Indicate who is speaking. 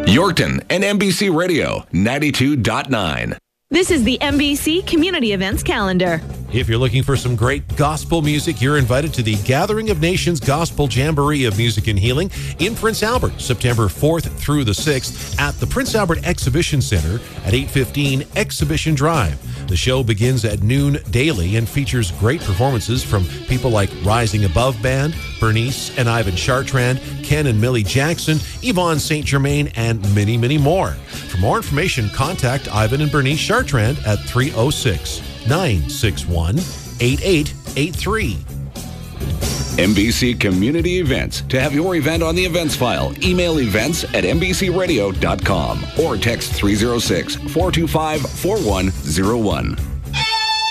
Speaker 1: Yorkton and NBC Radio 92.9.
Speaker 2: This is the NBC Community Events Calendar.
Speaker 3: If you're looking for some great gospel music, you're invited to the Gathering of Nations Gospel Jamboree of Music and Healing in Prince Albert, September 4th through the 6th at the Prince Albert Exhibition Center at 815 Exhibition Drive. The show begins at noon daily and features great performances from people like Rising Above Band, Bernice and Ivan Chartrand, Ken and Millie Jackson, Yvonne St. Germain, and many, many more. For more information, contact Ivan and Bernice Chartrand at 306-961-8883.
Speaker 1: NBC Community Events. To have your event on the events file, email events@nbcradio.com or text 306-425-4101.